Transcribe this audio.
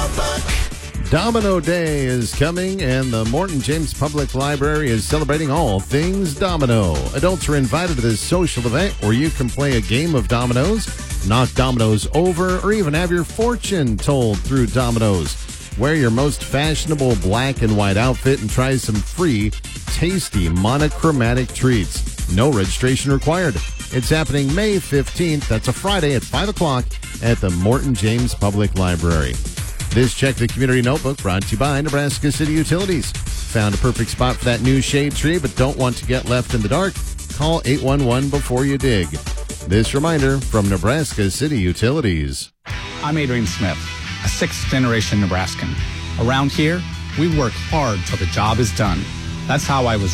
Notebook. Domino Day is coming, and the Morton James Public Library is celebrating all things domino. Adults are invited to this social event where you can play a game of dominoes, knock dominoes over, or even have your fortune told through dominoes. Wear your most fashionable black and white outfit and try some free, tasty monochromatic treats. No registration required. It's happening May 15th. That's a Friday at 5 o'clock at the Morton James Public Library. This Check the Community Notebook brought to you by Nebraska City Utilities. Found a perfect spot for that new shade tree but don't want to get left in the dark? Call 811 before you dig. This reminder from Nebraska City Utilities. I'm Adrian Smith, a sixth-generation Nebraskan. Around here, we work hard till the job is done. That's how I was